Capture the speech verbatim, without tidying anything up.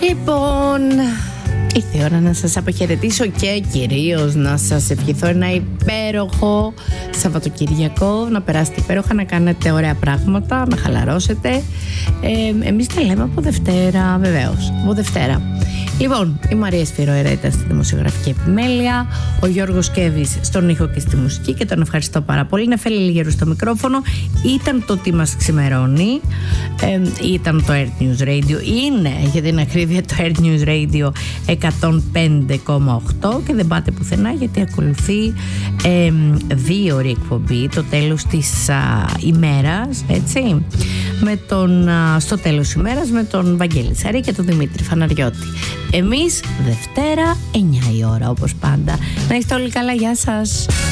Λοιπόν, ήρθε η ώρα να σας αποχαιρετήσω και κυρίως να σας ευχηθώ ένα υπέροχο Σαββατοκυριακό, να περάσετε υπέροχα, να κάνετε ωραία πράγματα, να χαλαρώσετε. ε, Εμείς τα λέμε από Δευτέρα, βεβαίως, από Δευτέρα. Λοιπόν, η Μαρία Σφυροέρα ήταν στη δημοσιογραφική επιμέλεια, ο Γιώργος Κέβης στον ήχο και στη μουσική και τον ευχαριστώ πάρα πολύ. Νεφέλη Λιγερού στο μικρόφωνο. Ήταν το τι μας ξημερώνει, ε, ήταν το Earth News Radio, είναι για την ακρίβεια το Earth News Radio εκατόν πέντε κόμμα οκτώ και δεν πάτε πουθενά γιατί ακολουθεί ε, δύο ώρη εκπομπή, το τέλος της α, ημέρας, έτσι, με τον, α, στο τέλος της ημέρας με τον Βαγγέλη Σαρή και τον Δημήτρη Φαναριώτη. Εμείς Δευτέρα εννιά η ώρα όπως πάντα. Να είστε όλοι καλά, γεια σας.